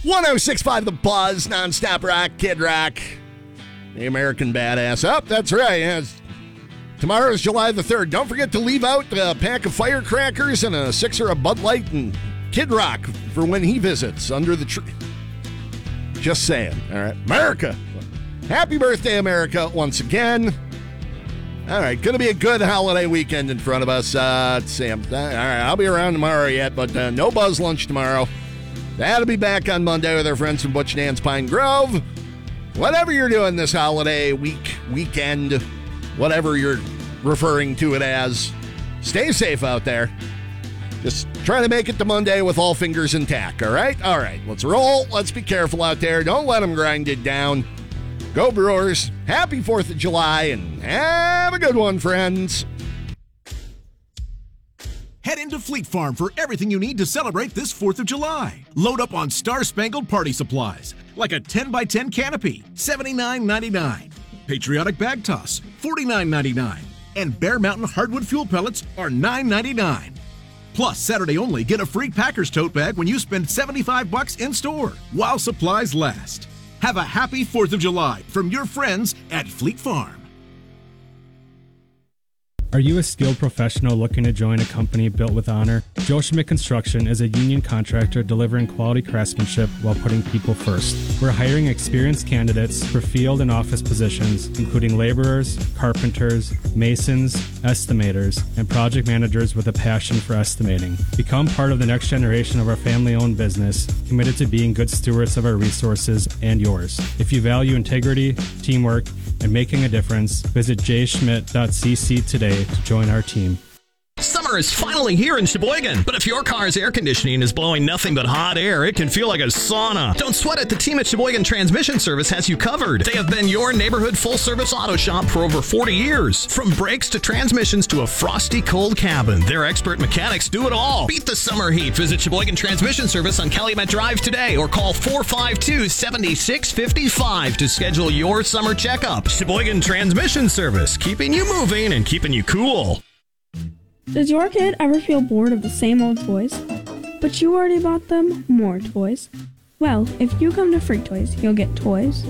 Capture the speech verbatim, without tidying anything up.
one oh six point five The Buzz, nonstop rock, Kid Rock, the American Badass. Oh, that's right. Yes. Tomorrow is July the third. Don't forget to leave out a pack of firecrackers and a sixer of Bud Light and Kid Rock for when he visits under the tree. Just saying. All right. America. Happy birthday, America, once again. All right. Going to be a good holiday weekend in front of us. Uh, let's see. I'm, all right. I'll be around tomorrow yet, but uh, no Buzz Lunch tomorrow. That'll be back on Monday with our friends from Butch Dan's Pine Grove. Whatever you're doing this holiday week, weekend, whatever you're referring to it as, stay safe out there. Just try to make it to Monday with all fingers intact, all right? All right, let's roll. Let's be careful out there. Don't let them grind it down. Go Brewers. Happy fourth of July, and have a good one, friends. Head into Fleet Farm for everything you need to celebrate this fourth of July. Load up on star-spangled party supplies, like a ten by ten canopy, seventy-nine ninety-nine. Patriotic bag toss, forty-nine ninety-nine. And Bear Mountain hardwood fuel pellets are nine ninety-nine. Plus, Saturday only, get a free Packers tote bag when you spend seventy-five bucks in-store, while supplies last. Have a happy fourth of July from your friends at Fleet Farm. Are you a skilled professional looking to join a company built with honor? Joe Schmidt Construction is a union contractor delivering quality craftsmanship while putting people first. We're hiring experienced candidates for field and office positions, including laborers, carpenters, masons, estimators, and project managers with a passion for estimating. Become part of the next generation of our family-owned business, committed to being good stewards of our resources and yours. If you value integrity, teamwork, and making a difference, visit j schmidt dot c c today to join our team. Summer is finally here in Sheboygan, but if your car's air conditioning is blowing nothing but hot air, it can feel like a sauna. Don't sweat it, the team at Sheboygan Transmission Service has you covered. They have been your neighborhood full-service auto shop for over forty years. From brakes to transmissions to a frosty cold cabin, their expert mechanics do it all. Beat the summer heat. Visit Sheboygan Transmission Service on Calumet Drive today or call four five two, seven six five five to schedule your summer checkup. Sheboygan Transmission Service, keeping you moving and keeping you cool. Does your kid ever feel bored of the same old toys? But you already bought them more toys? Well, if you come to Freak Toys, you'll get toys,